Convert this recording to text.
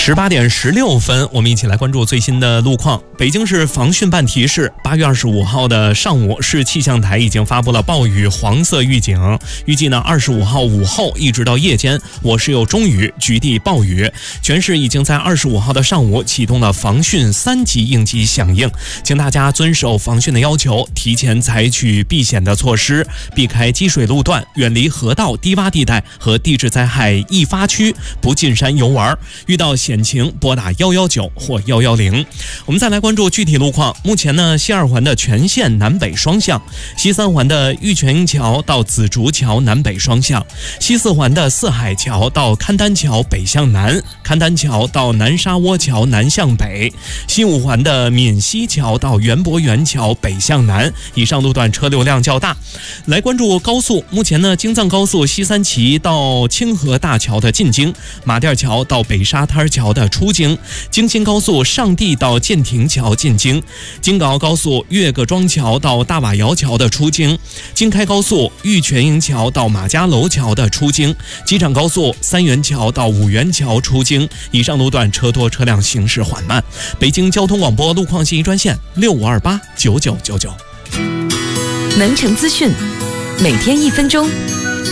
18点16分，我们一起来关注最新的路况。北京市防汛办提示，8月25号的上午，市气象台已经发布了暴雨黄色预警。预计呢，25号午后一直到夜间，我市有中雨，局地暴雨。全市已经在25号的上午启动了防汛3级应急响应，请大家遵守防汛的要求，提前采取避险的措施，避开积水路段，远离河道、低洼地带和地质灾害易发区，不进山游玩。遇到险情拨打119或110。我们再来关注具体路况。目前呢，西二环的全线南北双向，西三环的玉泉营桥到紫竹桥南北双向，西四环的四海桥到勘丹桥北向南，勘丹桥到南沙窝桥南向北，西五环的闽西桥到园博园桥北向南，以上路段车流量较大。来关注高速，目前呢，京藏高速西三旗到清河大桥的进京，马甸桥到北沙滩桥的出京，京新高速上地到建亭桥进京，京港澳高速岳各庄桥到大瓦窑桥的出京，京开高速玉泉营桥到马家楼桥的出京，机场高速三元桥到五元桥出京，以上路段车多车辆行驶缓慢。北京交通广播路况信息专线65289999。 能城资讯，每天1分钟，